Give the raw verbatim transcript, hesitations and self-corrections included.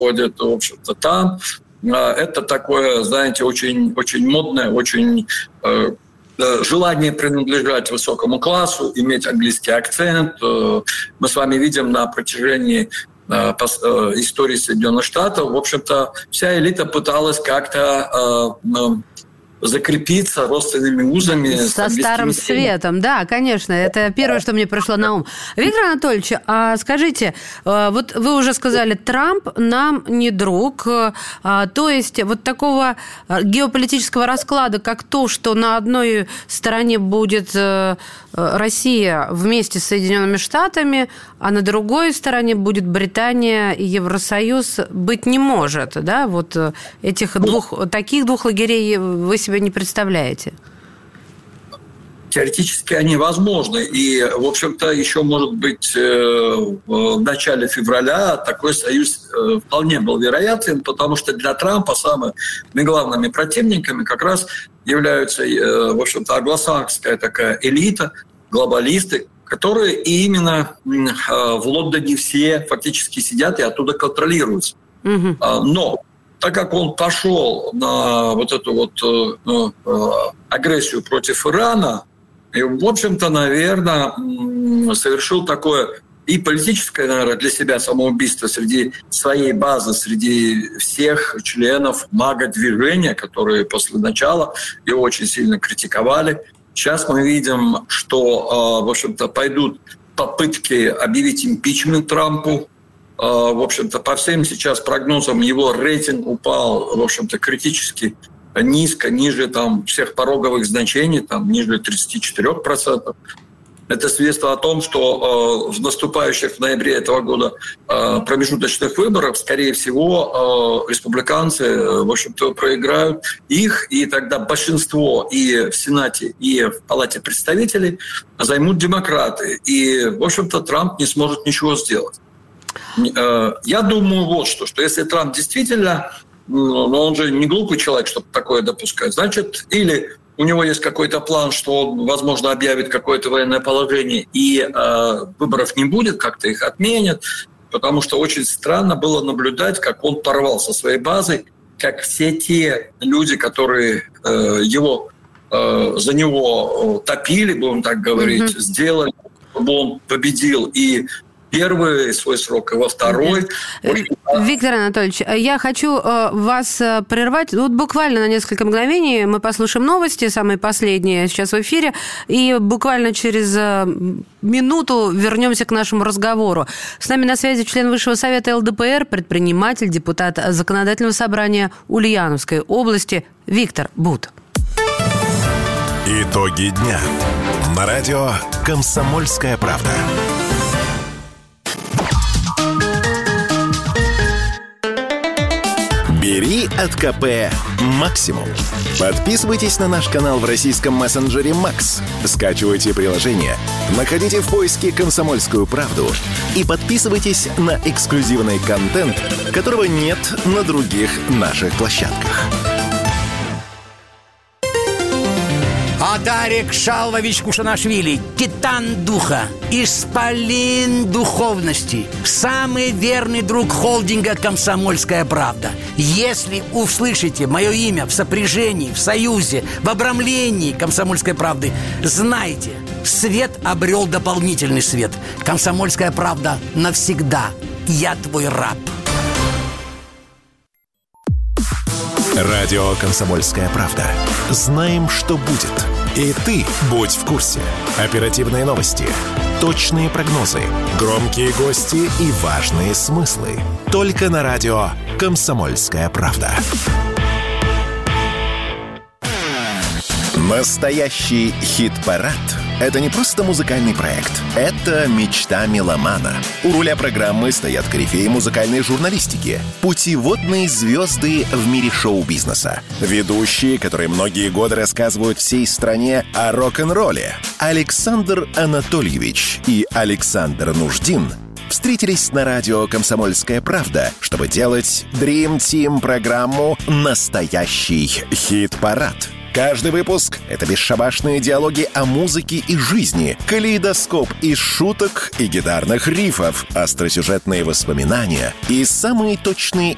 происходит, в общем-то, там. Это такое, знаете, очень, очень модное, очень э, желание принадлежать высокому классу, иметь английский акцент. Мы с вами видим на протяжении э, истории Соединенных Штатов, в общем-то, вся элита пыталась как-то э, закрепиться родственными узами. Со Старым Светом, да, конечно. Это первое, что мне пришло на ум. Виктор Анатольевич, а скажите, вот вы уже сказали, Трамп нам не друг. То есть вот такого геополитического расклада, как то, что на одной стороне будет Россия вместе с Соединенными Штатами, а на другой стороне будет Британия и Евросоюз, быть не может, да? Вот этих двух, таких двух лагерей вы себе не представляете? Теоретически они возможны. И, в общем-то, еще, может быть, в начале февраля такой союз вполне был вероятен, потому что для Трампа самыми главными противниками как раз являются, в общем-то, англосаксская такая элита, глобалисты, которые именно в Лондоне все фактически сидят и оттуда контролируются. Угу. Но так как он пошел на вот эту вот ну, агрессию против Ирана, и, в общем-то, наверное, совершил такое и политическое, наверное, для себя самоубийство среди своей базы, среди всех членов МАГА-движения, которые после начала его очень сильно критиковали. Сейчас мы видим, что, в общем-то, пойдут попытки объявить импичмент Трампу. В общем-то, по всем сейчас прогнозам его рейтинг упал, в общем-то, критически низко, ниже там всех пороговых значений, там ниже тридцать четыре процента. Это свидетельство о том, что э, в наступающих в ноябре этого года э, промежуточных выборах, скорее всего, э, республиканцы, э, в общем-то, проиграют их, и тогда большинство и в Сенате, и в Палате представителей займут демократы. И, в общем-то, Трамп не сможет ничего сделать. Э, я думаю вот что, что если Трамп действительно, но он же не глупый человек, чтобы такое допускать, значит, или у него есть какой-то план, что он, возможно, объявит какое-то военное положение, и э, выборов не будет, как-то их отменят, потому что очень странно было наблюдать, как он порвал со своей базой, как все те люди, которые э, его, э, за него топили, будем так говорить, mm-hmm. сделали, чтобы он победил и первый свой срок, и во второй. Виктор Анатольевич, я хочу вас прервать. Вот буквально на несколько мгновений мы послушаем новости, самые последние сейчас в эфире, и буквально через минуту вернемся к нашему разговору. С нами на связи член Высшего совета эл дэ пэ эр, предприниматель, депутат Законодательного собрания Ульяновской области Виктор Бут. Итоги дня. На радио «Комсомольская правда». Бери от ка пэ максимум. Подписывайтесь на наш канал в российском мессенджере Макс. Скачивайте приложение, находите в поиске «Комсомольскую правду» и подписывайтесь на эксклюзивный контент, которого нет на других наших площадках. Адарик Шалвович Кушанашвили, титан духа, исполин духовности, самый верный друг холдинга «Комсомольская правда». Если услышите мое имя в сопряжении, в союзе, в обрамлении «Комсомольской правды», знайте, свет обрел дополнительный свет. «Комсомольская правда» навсегда. Я твой раб. Радио «Комсомольская правда». Знаем, что будет. И ты будь в курсе. Оперативные новости, точные прогнозы, громкие гости и важные смыслы. Только на радио «Комсомольская правда». Настоящий хит-парад – это не просто музыкальный проект. Это мечта меломана. У руля программы стоят корифеи музыкальной журналистики, путеводные звезды в мире шоу-бизнеса, ведущие, которые многие годы рассказывают всей стране о рок-н-ролле. Александр Анатольевич и Александр Нуждин встретились на радио «Комсомольская правда», чтобы делать Dream Team программу «Настоящий хит-парад». Каждый выпуск — это бесшабашные диалоги о музыке и жизни, калейдоскоп из шуток и гитарных рифов, остросюжетные воспоминания и самые точные